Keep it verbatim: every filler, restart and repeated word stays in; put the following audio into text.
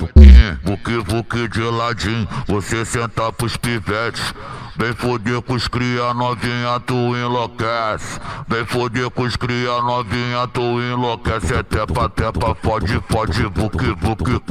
vuquinho, vuque, vuque de ladinho, você senta pros pivetes. Vem foder com os cria novinha, tu enlouquece. Vem foder com os cria novinha, tu enlouquece. É tepa, tepa, pode, pode, vuque, vuque.